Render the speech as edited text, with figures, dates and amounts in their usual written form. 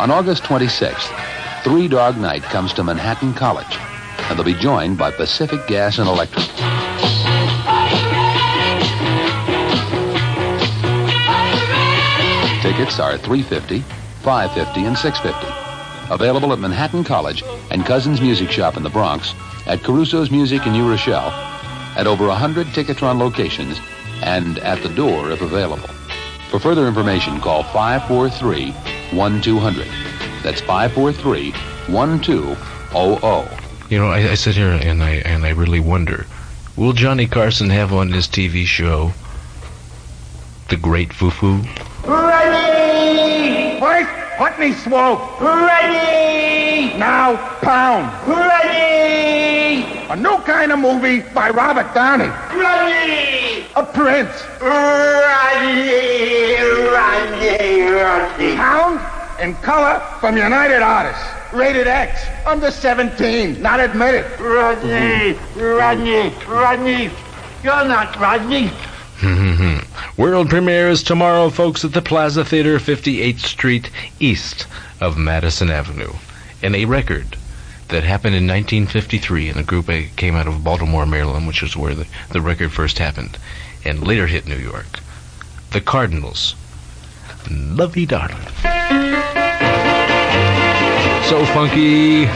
On August 26th, Three Dog Night comes to Manhattan College, and they'll be joined by Pacific Gas and Electric. Tickets are $3.50, $5.50, and $6.50. Available at Manhattan College and Cousins Music Shop in the Bronx, at Caruso's Music in New Rochelle, at over 100 Ticketron locations, and at the door if available. For further information, call 543-1200. That's 543-1200. You know, I sit here and I really wonder, will Johnny Carson have on his TV show The Great Foo-Foo? Ready! First, Putney Swope. Ready! Now, Pound. Ready! A new kind of movie by Robert Downey. Ready! A Prince. Ready! Pound in color from United Artists. Rated X. Under 17. Not admitted. Rodney! You're not Rodney. World premiere is tomorrow, folks, at the Plaza Theater, 58th Street, east of Madison Avenue. And a record that happened in 1953 in a group that came out of Baltimore, Maryland, which is where the record first happened, and later hit New York. The Cardinals. Lovey Darling. So funky.